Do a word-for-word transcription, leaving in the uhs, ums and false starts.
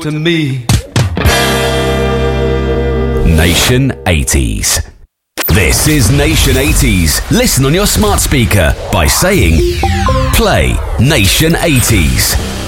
to me. Nation eighties. This is Nation eighties. Listen on your smart speaker by saying, play Nation eighties.